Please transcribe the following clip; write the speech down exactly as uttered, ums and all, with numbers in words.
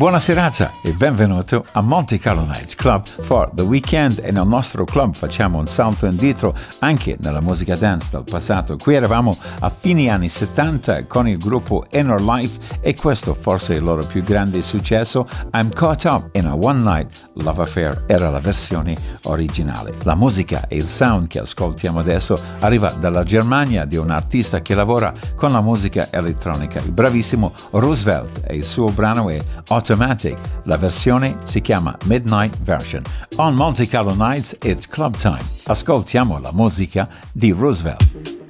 Buona serata e benvenuto a Monte Carlo Nights Club for the Weekend, e nel nostro club facciamo un salto indietro anche nella musica dance del passato. Qui eravamo a fine anni settanta con il gruppo Inner Life e questo forse il loro più grande successo, I'm Caught Up in a One Night Love Affair, era la versione originale. La musica e il sound che ascoltiamo adesso arriva dalla Germania, di un artista che lavora con la musica elettronica, il bravissimo Roosevelt, e il suo brano è Automatic. La versione si chiama Midnight Version. On Monte Carlo Nights, it's club time. Ascoltiamo la musica di Roosevelt.